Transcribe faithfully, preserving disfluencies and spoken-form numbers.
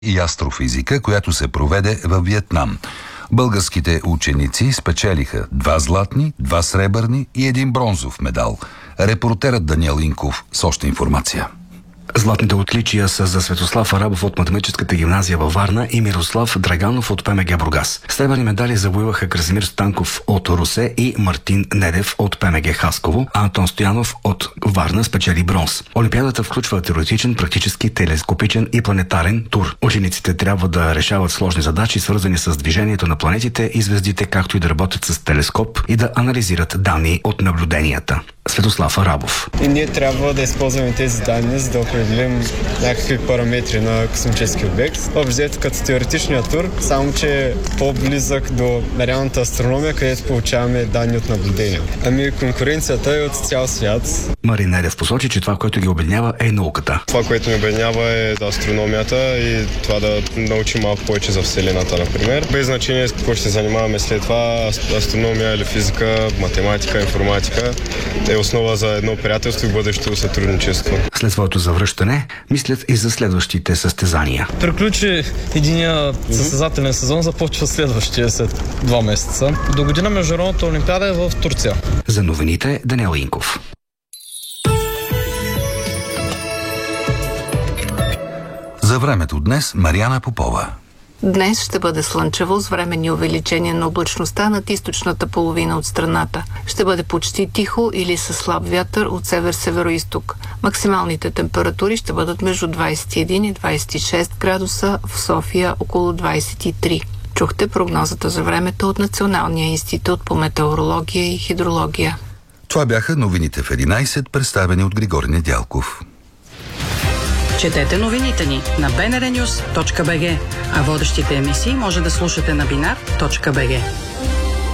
и астрофизика, която се проведе във Виетнам. Българските ученици спечелиха два златни, два сребърни и един бронзов медал. Репортерът Даниел Инков с още информация. Златните отличия са за Светослав Арабов от Математическата гимназия във Варна и Мирослав Драганов от ПМГ Бургас. Сребърни медали завоюваха Красимир Станков от Русе и Мартин Недев от ПМГ Хасково, а Антон Стоянов от Варна спечели бронз. Олимпиадата включва теоретичен, практически, телескопичен и планетарен тур. Учениците трябва да решават сложни задачи, свързани с движението на планетите и звездите, както и да работят с телескоп и да анализират данни от наблюденията. Светослав Арабов. И ние трябва да използваме тези данни, за да определим някакви параметри на космически обект. Общо като теоретичният тур, само че е по-близък до реалната астрономия, където получаваме данни от наблюдения. Ами конкуренцията е от цял свят. Марин Недев посочи, че това, което ги обединява, е науката. Това, което ни обединява, е астрономията и това да научим малко повече за Вселената, например. Без значение с какво ще се занимаваме след това, астрономия или физика, математика, информатика, е основа за едно приятелство и бъдещо сътрудничество. След своето завръщане мислят и за следващите състезания. Приключи единия състезателен сезон, започва следващия след два месеца. До година Международната олимпиада е в Турция. За новините Даниел Инков. За времето днес Мариана Попова. Днес ще бъде слънчево с временни увеличения на облачността над източната половина от страната. Ще бъде почти тихо или със слаб вятър от север-североизток. Максималните температури ще бъдат между двадесет и един и двадесет и шест градуса, в София около двадесет и три. Чухте прогнозата за времето от Националния институт по метеорология и хидрология. Това бяха новините в единадесет, представени от Григор Недялков. Четете новините ни на би ен ар нюс точка би джи, а водещите емисии може да слушате на бинар точка би джи.